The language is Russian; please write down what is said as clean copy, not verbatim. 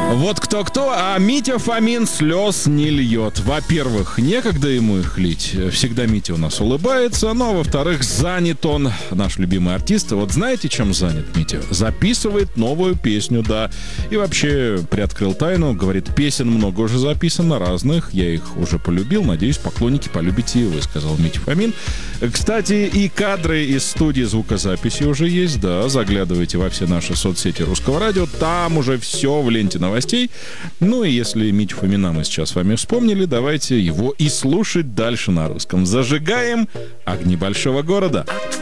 Вот кто-кто, а Митя Фомин слез не льет. Во-первых, некогда ему их лить. Всегда Митя у нас улыбается. Ну, а во-вторых, занят он, наш любимый артист. Вот знаете, чем занят Митя? Записывает новую песню, да. И вообще приоткрыл тайну. Говорит, песен много уже записано, разных. Я их уже полюбил. Надеюсь, поклонники полюбите и вы, сказал Митя Фомин. Кстати, и кадры из студии звукозаписи уже есть, да. Заглядывайте во все наши соцсети Русского радио. Там уже все в ленте новостей. Ну и если Митю Фомина мы сейчас с вами вспомнили, давайте его и слушать дальше на русском. Зажигаем огни большого города.